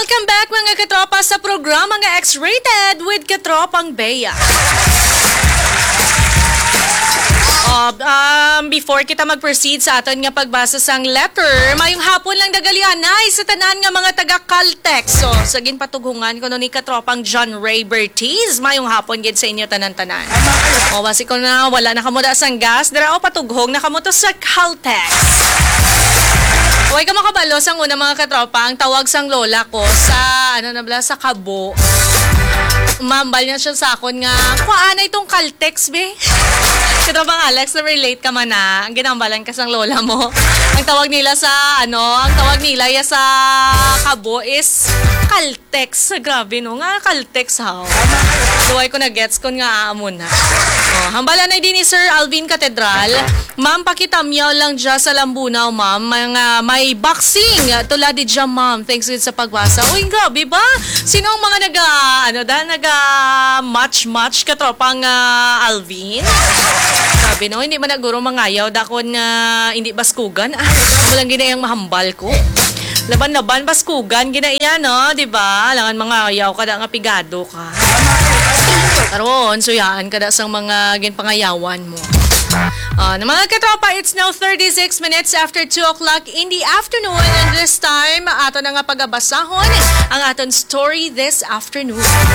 Welcome back mga katropa sa programa nga X-Rated with Katropang Bea. Before kita mag-proceed sa aton nga pagbasa sang letter, mayong hapon lang dagalian ay sa tanan nga mga taga-Caltex. So, sagin patughungan ko no ni Katropang John Ray Bertiz, mayong hapon gid sa inyo tanan-tanan. O, basi ko na wala na kamuda sang gas, dara o patughong na kamuto sa Caltex. Huwag ka makabalo sang una mga katropa, ang tawag sang lola ko sa, sa Kabo. Mambal niya siya sa akon nga, kuhaan na itong Caltex, be. Katropang Alex, na-relate ka man na, ang ginambalan ka sang lola mo. Ang tawag nila sa, sa Kabo is Caltex. Grabe no, nga Caltex how. Duway ko na gets ko nga aamon na. Hambalan na din ni Sir Alvin Catedral. Ma'am, pakitamyaw lang dyan sa Lambunaw, ma'am. May boxing. Tulad di dyan, ma'am. Thanks sa pagbasa. Uy, grabe ba? Sino ang mga match katropang Alvin? Sabi no, hindi man naguro mangayaw. Dakon hindi baskugan. Walang ginayang mahambal ko. Laban-laban, baskugan, ginaiya, no? Diba? Alangan mga ayaw ka da nga pigado ka. Karoon, suyaan ka da sang mga ginpangayawan mo. Na mga katropa, it's now 36 minutes after 2 o'clock in the afternoon. And this time, ato na nga pagabasahon ang aton story this afternoon.